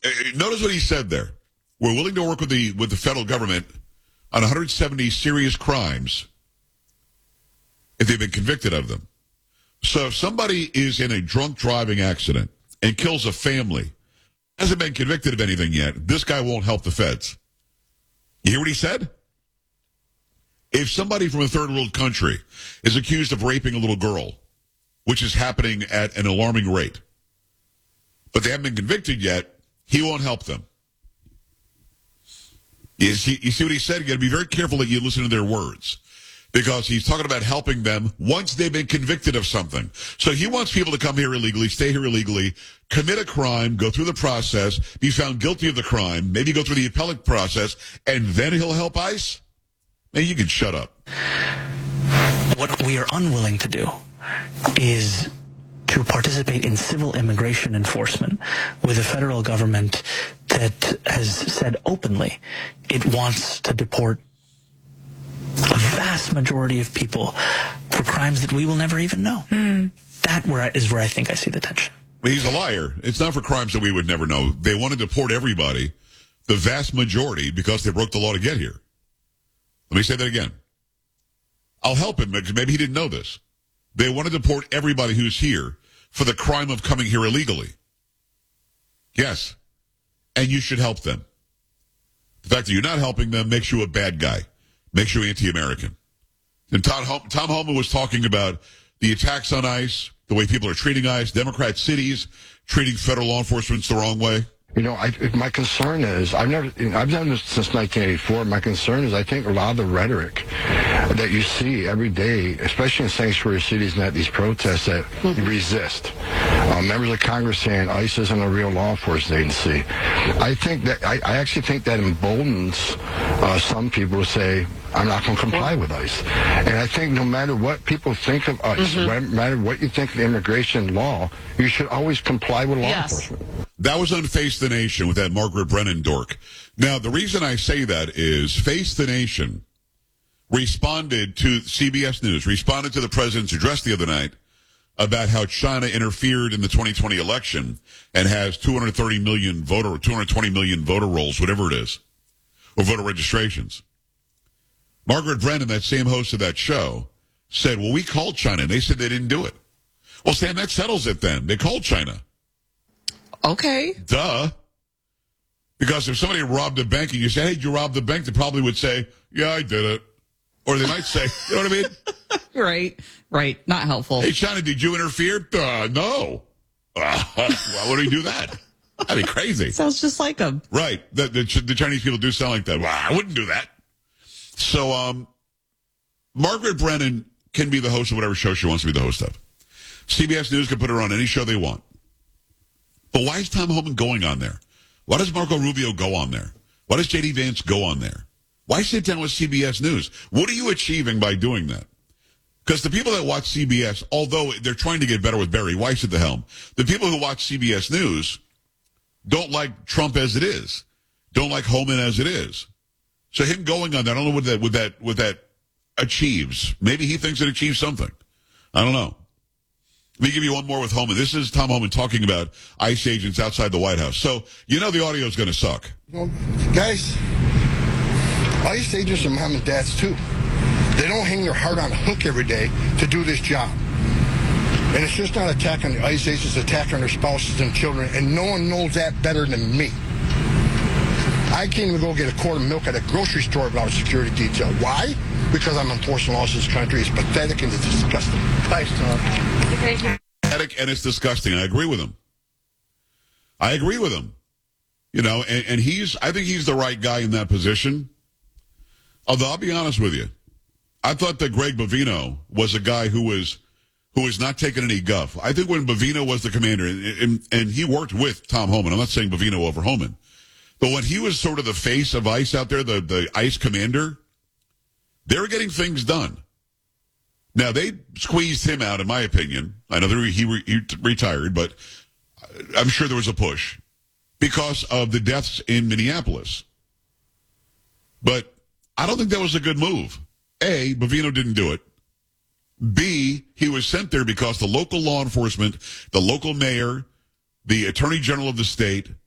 Notice what he said there. We're willing to work with the federal government on 170 serious crimes if they've been convicted of them. So if somebody is in a drunk driving accident and kills a family, hasn't been convicted of anything yet, this guy won't help the feds. You hear what he said? If somebody from a third world country is accused of raping a little girl, which is happening at an alarming rate, but they haven't been convicted yet, he won't help them. You see what he said? You got to be very careful that you listen to their words, because he's talking about helping them once they've been convicted of something. So he wants people to come here illegally, stay here illegally, commit a crime, go through the process, be found guilty of the crime, maybe go through the appellate process, and then he'll help ICE? Man, you can shut up. What we are unwilling to do is to participate in civil immigration enforcement with a federal government that has said openly it wants to deport a vast majority of people for crimes that we will never even know. That is where I think I see the tension. He's a liar. It's not for crimes that we would never know. They want to deport everybody, the vast majority, because they broke the law to get here. Let me say that again. I'll help him because maybe he didn't know this. They want to deport everybody who's here for the crime of coming here illegally. Yes. And you should help them. The fact that you're not helping them makes you a bad guy, makes you anti-American. And Tom Homan was talking about the attacks on ICE, the way people are treating ICE, Democrat cities treating federal law enforcement the wrong way. You know, my concern is, I've done this since 1984. My concern is I think a lot of the rhetoric that you see every day, especially in sanctuary cities and at these protests that resist. Members of Congress saying ICE isn't a real law enforcement agency. I actually think that emboldens some people to say, I'm not going to comply with ICE. And I think no matter what people think of ICE, no matter what you think of immigration law, you should always comply with law enforcement. That was on Face the Nation with that Margaret Brennan dork. Now, the reason I say that is Face the Nation responded to CBS News, responded to the president's address the other night about how China interfered in the 2020 election and has 220 million voter rolls, whatever it is, or voter registrations. Margaret Brennan, that same host of that show, said, well, we called China, and they said they didn't do it. Well, Sam, that settles it then. They called China. Okay. Duh. Because if somebody robbed a bank and you say, hey, did you rob the bank? They probably would say, yeah, I did it. Or they might say, you know what I mean? Right. Not helpful. Hey, China, did you interfere? No. Why would we do that? That'd be crazy. Sounds just like them. Right. The Chinese people do sound like that. Well, I wouldn't do that. So, Margaret Brennan can be the host of whatever show she wants to be the host of. CBS News can put her on any show they want. But why is Tom Homan going on there? Why does Marco Rubio go on there? Why does J.D. Vance go on there? Why sit down with CBS News? What are you achieving by doing that? Because the people that watch CBS, although they're trying to get better with Barry Weiss at the helm, the people who watch CBS News don't like Trump as it is, don't like Homan as it is. So him going on that, I don't know what that achieves. Maybe he thinks it achieves something. I don't know. Let me give you one more with Homan. This is Tom Homan talking about ICE agents outside the White House. So, you know the audio is going to suck. Well, guys, ICE agents are mom and dads, too. They don't hang their heart on a hook every day to do this job. And it's just not attacking the ICE agents, attacking their spouses and children, and no one knows that better than me. I can't even go get a quart of milk at a grocery store without a security detail. Why? Because I'm enforcing laws in this country. It's pathetic and it's disgusting. Thanks, Tom. Pathetic and it's disgusting. I agree with him. You know, and I think he's the right guy in that position. Although I'll be honest with you, I thought that Greg Bovino was a guy who was not taking any guff. I think when Bovino was the commander, and he worked with Tom Homan, I'm not saying Bovino over Homan, but when he was sort of the face of ICE out there, the ICE commander, they were getting things done. Now, they squeezed him out, in my opinion. I know that he retired, but I'm sure there was a push because of the deaths in Minneapolis. But I don't think that was a good move. A, Bovino didn't do it. B, he was sent there because the local law enforcement, the local mayor, the attorney general of the state,